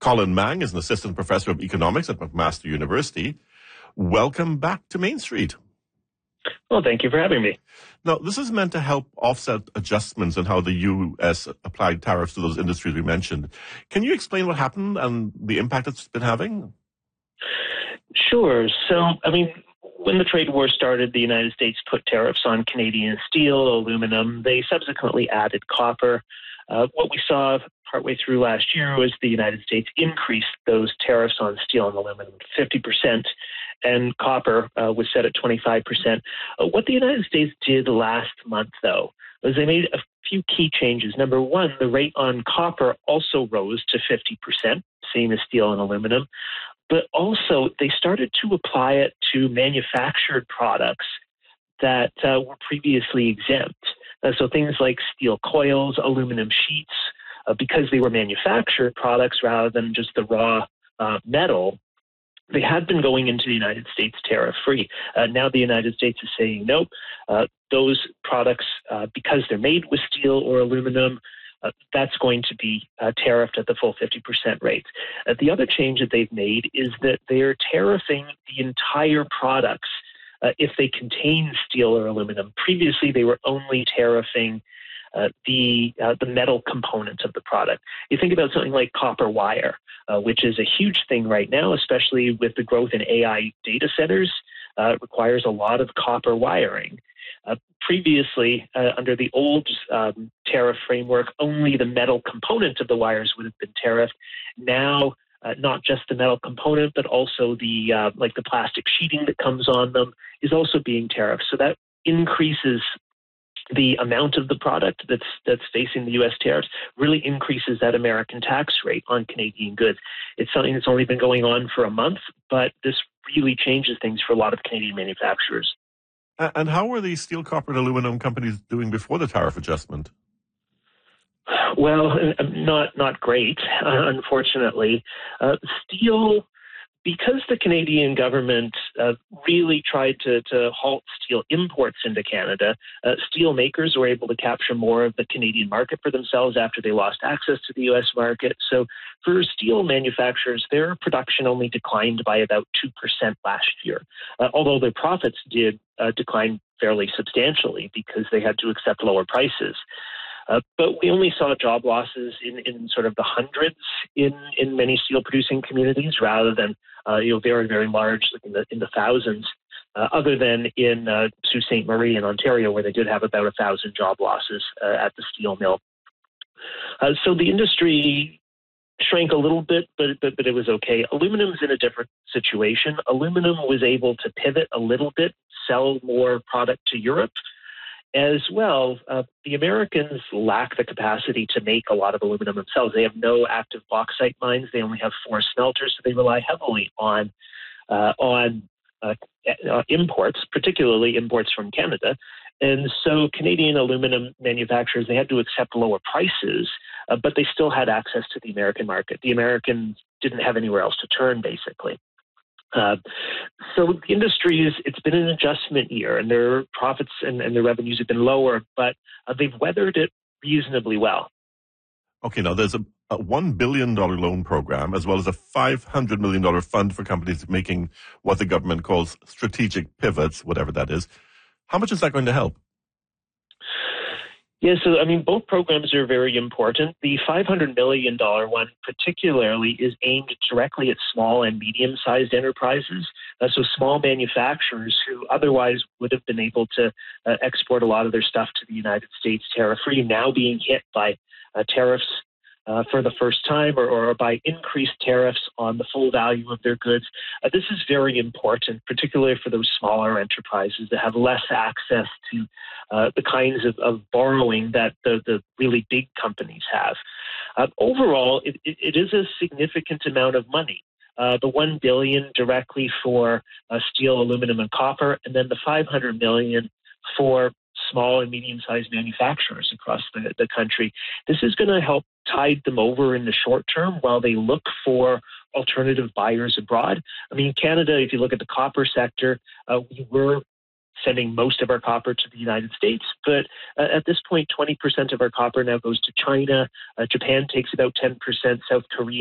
Colin Mang is an assistant professor of economics at McMaster University. Welcome back to Main Street. Well, thank you for having me. Now, this is meant to help offset adjustments in how the U.S. applied tariffs to those industries we mentioned. Can you explain what happened and the impact it's been having? Sure. So, when the trade war started, the United States put tariffs on Canadian steel, aluminum. They subsequently added copper. What we saw partway through last year was the United States increased those tariffs on steel and aluminum to 50%, and copper was set at 25%. What the United States did last month, though, was they made a few key changes. Number one, the rate on copper also rose to 50%, same as steel and aluminum. But also, they started to apply it to manufactured products that were previously exempt. So things like steel coils, aluminum sheets, because they were manufactured products rather than just the raw metal, they had been going into the United States tariff-free. Now the United States is saying, nope, those products, because they're made with steel or aluminum, that's going to be tariffed at the full 50% rate. The other change that they've made is that they're tariffing the entire products if they contain steel or aluminum. Previously, they were only tariffing the metal component of the product. You think about something like copper wire, which is a huge thing right now, especially with the growth in AI data centers. It requires a lot of copper wiring. Previously, under the old tariff framework, only the metal component of the wires would have been tariffed. Now, not just the metal component, but also the plastic sheeting that comes on them is also being tariffed. So that increases the amount of the product that's facing the U.S. tariffs, really increases that American tax rate on Canadian goods. It's something that's only been going on for a month, but this really changes things for a lot of Canadian manufacturers. And how were the steel, copper, and aluminum companies doing before the tariff adjustment? Well, not great, unfortunately. Steel, because the Canadian government really tried to halt steel imports into Canada, steel makers were able to capture more of the Canadian market for themselves after they lost access to the U.S. market. So for steel manufacturers, their production only declined by about 2% last year, although their profits did decline fairly substantially because they had to accept lower prices. But we only saw job losses in sort of the hundreds in many steel producing communities rather than very, very large, like in the thousands, other than in Sault Ste. Marie in Ontario, where they did have about 1,000 job losses at the steel mill. So the industry shrank a little bit, but it was okay. Aluminum's in a different situation. Aluminum was able to pivot a little bit, sell more product to Europe. As well, the Americans lack the capacity to make a lot of aluminum themselves. They have no active bauxite mines. They only have 4 smelters, so they rely heavily on imports, particularly imports from Canada. And so Canadian aluminum manufacturers, they had to accept lower prices, but they still had access to the American market. The Americans didn't have anywhere else to turn, basically. So the industry it's been an adjustment year, and their profits and their revenues have been lower, but they've weathered it reasonably well. Okay, now there's a $1 billion loan program as well as a $500 million fund for companies making what the government calls strategic pivots, whatever that is. How much is that going to help? Yeah, so both programs are very important. The $500 million one particularly is aimed directly at small and medium-sized enterprises, so small manufacturers who otherwise would have been able to export a lot of their stuff to the United States tariff-free, now being hit by tariffs for the first time or by increased tariffs on the full value of their goods. This is very important, particularly for those smaller enterprises that have less access to the kinds of borrowing that the really big companies have. Overall, it is a significant amount of money. The $1 billion directly for steel, aluminum, and copper, and then the $500 million for small and medium-sized manufacturers across the country. This is going to help tide them over in the short term while they look for alternative buyers abroad. Canada, if you look at the copper sector, we were sending most of our copper to the United States, but at this point, 20% of our copper now goes to China. Japan takes about 10%, South Korea